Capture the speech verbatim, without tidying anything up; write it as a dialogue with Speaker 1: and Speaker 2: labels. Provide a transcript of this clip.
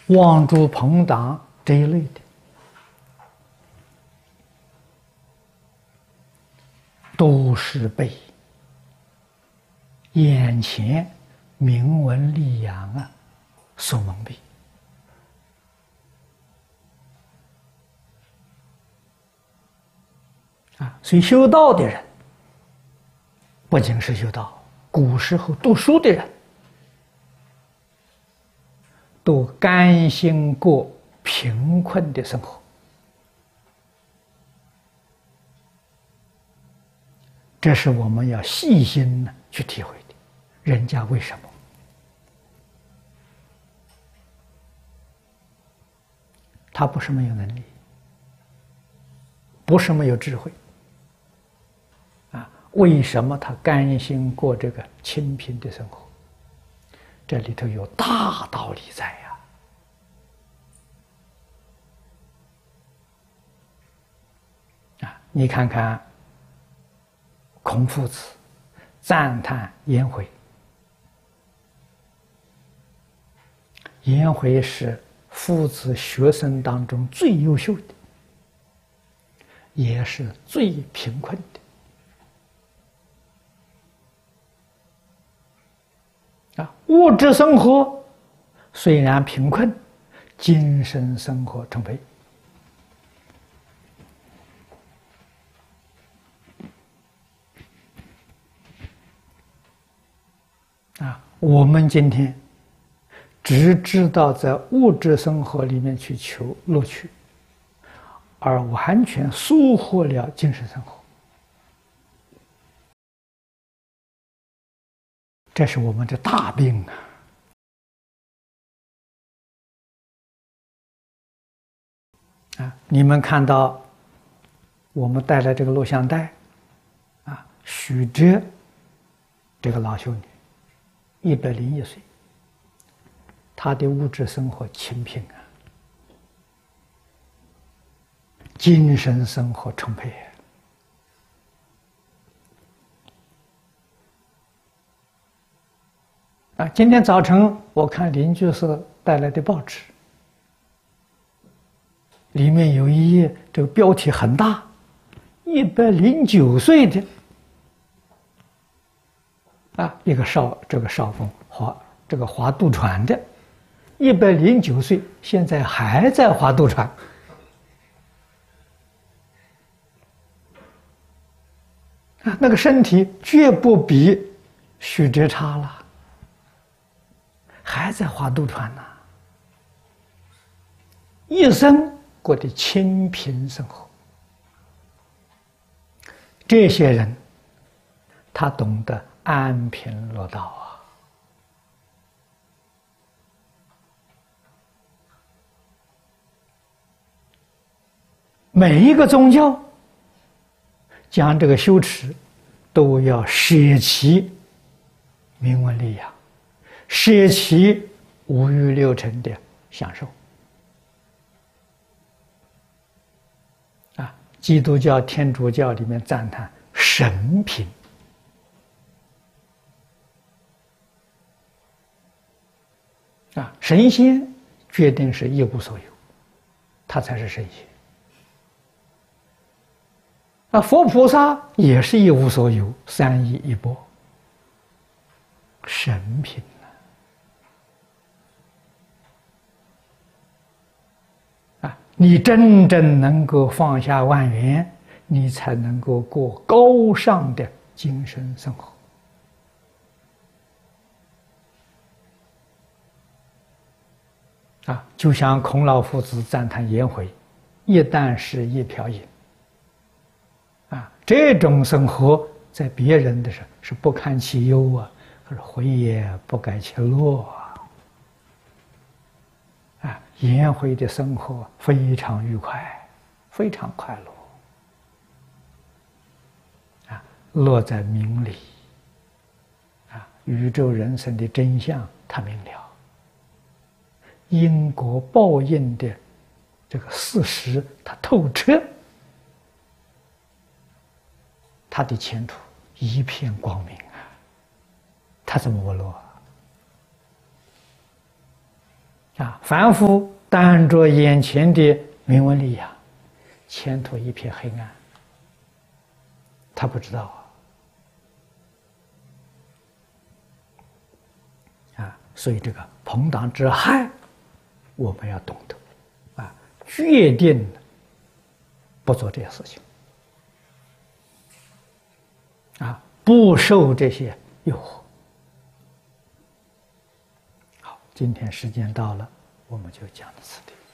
Speaker 1: 望珠朋党这一类的，都是被眼前名闻利养啊所蒙蔽啊。所以修道的人，不仅是修道，古时候读书的人都甘心过贫困的生活，这是我们要细心的去体会的。人家为什么？他不是没有能力，不是没有智慧啊，为什么他甘心过这个清贫的生活？这里头有大道理在呀！啊，你看看孔夫子赞叹颜回，颜回是夫子学生当中最优秀的，也是最贫困的。啊，物质生活虽然贫困，精神生活充沛。啊，我们今天只知道在物质生活里面去求乐趣，而完全疏忽了精神生活。这是我们的大病啊！啊，你们看到我们带来这个录像带，啊，许哲这个老修女，一百零一岁，她的物质生活清贫啊，精神生活充沛啊。啊，今天早晨我看邻居是带来的报纸，里面有一页，这个标题很大，一百零九岁的啊，一个少这个少峰划这个划渡船的，一百零九岁，现在还在划渡船。啊，那个身体绝不比许哲差了。还在划渡船呢，一生过的清贫生活。这些人，他懂得安贫乐道啊。每一个宗教讲这个修持，都要舍弃名闻利养，舍弃五欲六尘的享受。啊，基督教、天主教里面赞叹神贫。啊，神仙决定是一无所有，他才是神仙。啊，佛菩萨也是一无所有，三依一钵，神贫。你真正能够放下万缘，你才能够过高尚的精神生活。啊，就像孔老夫子赞叹颜回，一箪食一瓢饮。啊，这种生活在别人的时候是不堪其忧啊，可是回也不改其乐啊。啊，颜回的生活非常愉快，非常快乐。啊，乐在明理。啊，宇宙人生的真相他明了，因果报应的这个事实他透彻，他的前途一片光明啊！他怎么不乐啊？ 啊，凡夫单着眼前的名闻利养，前途一片黑暗，他不知道啊，啊，所以这个朋党之害，我们要懂得，啊，决定不做这些事情，啊，不受这些诱惑。好，今天时间到了，我们就讲到此地。